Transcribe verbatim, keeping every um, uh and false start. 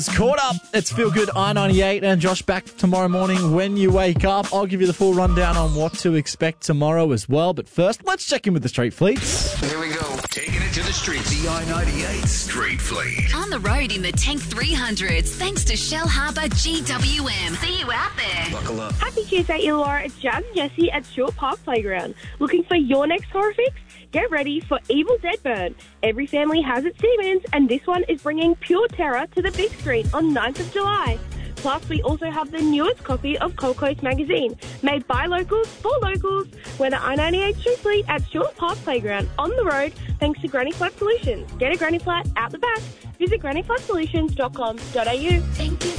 It's caught up. It's Feel Good I ninety-eight and Josh back tomorrow morning when you wake up. I'll give you the full rundown on what to expect tomorrow as well. But first, let's check in with the Street Fleets. Here we go. Taking it to the streets. The I ninety-eight Street Fleet. On the road in the Tank three hundreds, thanks to Shell Harbour G W M. See you out there. Buckle up. Happy Tuesday, Illawarra. It's Jazz and Jesse at Stewart Park Playground. Looking for your next horror fix? Get ready for Evil Dead Burn. Every family has its demons, and this one is bringing pure terror to the big screen on ninth of July. Plus, we also have the newest copy of Cold Coast Magazine, made by locals for locals. We're the I ninety-eight Street Fleet at Stewart Park Playground on the road, thanks to Granny Flat Solutions. Get a Granny Flat out the back. Visit granny flat solutions dot com dot a u. Thank you.